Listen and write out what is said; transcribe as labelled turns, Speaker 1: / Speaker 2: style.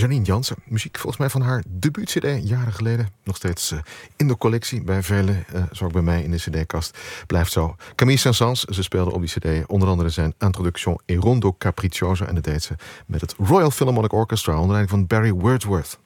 Speaker 1: Janine Jansen. Muziek volgens mij van haar debuut-cd jaren geleden. Nog steeds in de collectie bij velen. Zo ook bij mij in de cd-kast. Blijft zo. Camille Saint-Saëns, ze speelde op die cd onder andere zijn Introduction e Rondo Capriccioso. En dat deed ze met het Royal Philharmonic Orchestra onder leiding van Barry Wordsworth.